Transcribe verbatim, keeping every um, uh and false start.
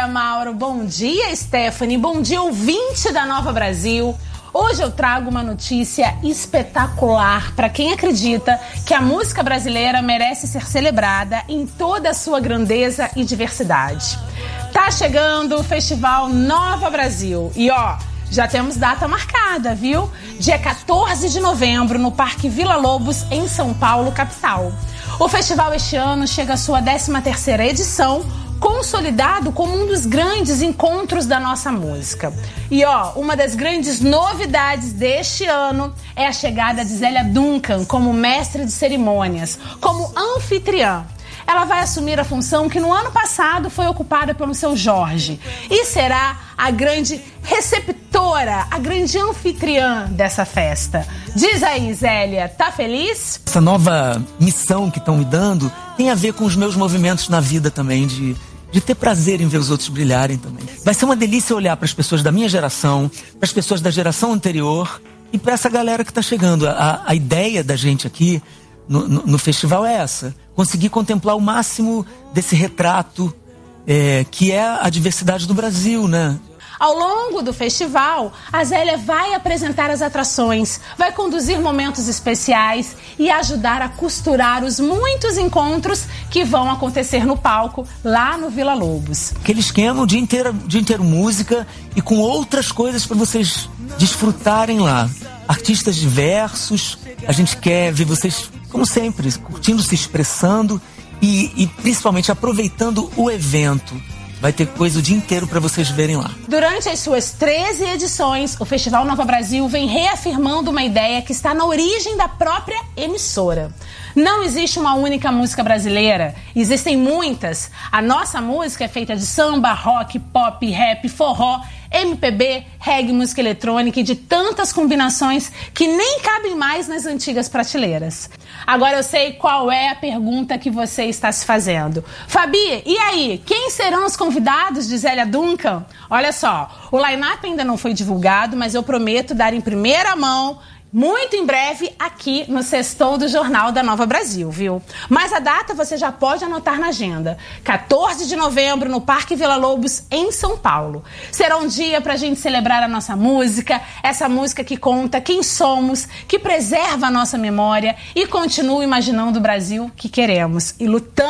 dia, Mauro. Bom dia, Stephanie. Bom dia, ouvinte da Nova Brasil. Hoje eu trago uma notícia espetacular para quem acredita que a música brasileira merece ser celebrada em toda a sua grandeza e diversidade. Tá chegando o Festival Nova Brasil e ó, já temos data marcada, viu? Dia quatorze de novembro no Parque Vila Lobos, em São Paulo, capital. O festival este ano chega à sua décima terceira edição, consolidado como um dos grandes encontros da nossa música. E ó, uma das grandes novidades deste ano é a chegada de Zélia Duncan como mestre de cerimônias, como anfitriã. Ela vai assumir a função que no ano passado foi ocupada pelo seu Jorge e será a grande receptora, a grande anfitriã dessa festa. Diz aí, Zélia, tá feliz? Essa nova missão que estão me dando tem a ver com os meus movimentos na vida também, de, de ter prazer em ver os outros brilharem também. Vai ser uma delícia olhar para as pessoas da minha geração, para as pessoas da geração anterior e para essa galera que está chegando. A, a ideia da gente aqui no, no, no festival é essa: conseguir contemplar o máximo desse retrato é, que é a diversidade do Brasil, né? Ao longo do festival, a Zélia vai apresentar as atrações, vai conduzir momentos especiais e ajudar a costurar os muitos encontros que vão acontecer no palco lá no Vila Lobos. Aquele esquema, o dia inteiro, o dia inteiro música e com outras coisas para vocês desfrutarem lá. Artistas diversos, a gente quer ver vocês, como sempre, curtindo, se expressando e, e principalmente aproveitando o evento. Vai ter coisa o dia inteiro para vocês verem lá. Durante as suas treze edições, o Festival Nova Brasil vem reafirmando uma ideia que está na origem da própria emissora. Não existe uma única música brasileira, existem muitas. A nossa música é feita de samba, rock, pop, rap, forró, M P B, reggae, música eletrônica e de tantas combinações que nem cabem mais nas antigas prateleiras. Agora eu sei qual é a pergunta que você está se fazendo. Fabi, e aí? Quem serão os convidados de Zélia Duncan? Olha só, o line-up ainda não foi divulgado, mas eu prometo dar em primeira mão muito em breve aqui no Sextou do Jornal da Nova Brasil, viu? Mas a data você já pode anotar na agenda. quatorze de novembro no Parque Vila Lobos, em São Paulo. Será um dia pra gente celebrar a nossa música, essa música que conta quem somos, que preserva a nossa memória e continua imaginando o Brasil que queremos e lutando